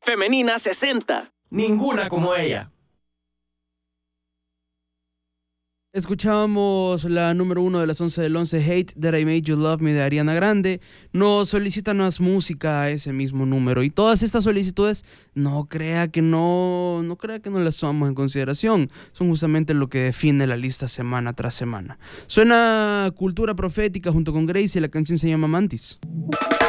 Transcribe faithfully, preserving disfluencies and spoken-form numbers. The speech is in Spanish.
Femenina sesenta. Ninguna como ella. Escuchábamos la número uno de las once del once, Hate That I Made You Love Me, de Ariana Grande. Nos solicitan más música a ese mismo número. Y todas estas solicitudes, no crea que no, no crea que no las tomamos en consideración. Son justamente lo que define la lista semana tras semana. Suena Cultura Profética junto con Gracie, la canción se llama Mantis.